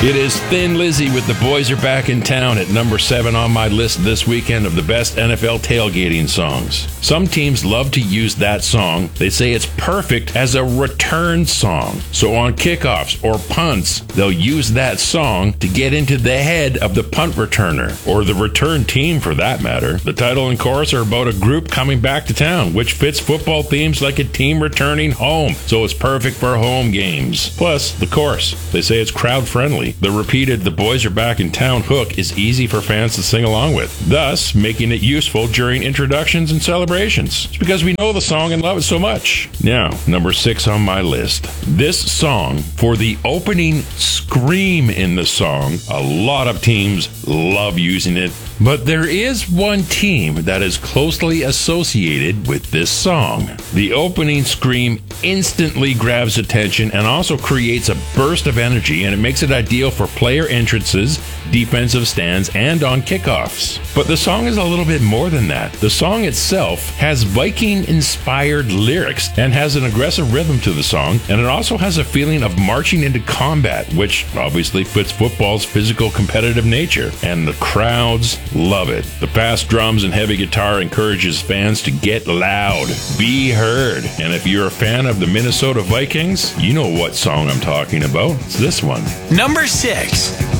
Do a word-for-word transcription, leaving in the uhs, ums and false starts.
It is Thin Lizzy with The Boys Are Back in Town at number seven on my list this weekend of the best N F L tailgating songs. Some teams love to use that song. They say it's perfect as a return song. So on kickoffs or punts, they'll use that song to get into the head of the punt returner, or the return team for that matter. The title and chorus are about a group coming back to town, which fits football themes like a team returning home, so it's perfect for home games. Plus, the chorus, they say it's crowd friendly. The repeated "The Boys Are Back in Town" hook is easy for fans to sing along with, thus making it useful during introductions and celebrations. It's because we know the song and love it so much. Now, number six on my list. This song, for the opening scream in the song, a lot of teams love using it, but there is one team that is closely associated with this song. The opening scream instantly grabs attention and also creates a burst of energy, and it makes it ideal for player entrances, defensive stands, and on kickoffs. But the song is a little bit more than that. The song itself has Viking-inspired lyrics and has an aggressive rhythm to the song, and it also has a feeling of marching into combat, which obviously fits football's physical competitive nature, and the crowds love it. The fast drums and heavy guitar encourages fans to get loud, be heard, and if you're a fan of the Minnesota Vikings, you know what song I'm talking about. It's this one. Number six.